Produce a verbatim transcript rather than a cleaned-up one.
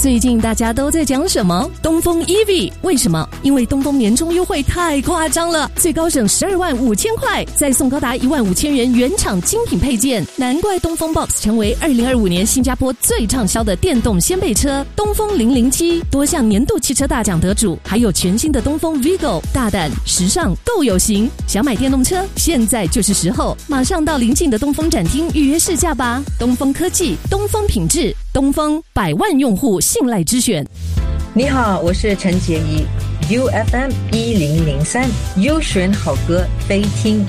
最近大家都在讲什么？东风 E V， 为什么？因为东风年终优惠太夸张了，最高省十二万五千块，再送高达一万五千元原厂精品配件，难怪东风 Box 成为二零二五年新加坡最畅销的电动掀背车。东风零零七多项年度汽车大奖得主，还有全新的东风 Vigo， 大胆时尚够有型。想买电动车，现在就是时候，马上到邻近的东风展厅预约试驾吧。东风科技，东风品质，东风百万用户信赖之选。 你好，我是陈洁仪 ，U F M 一零零三，优选好歌非听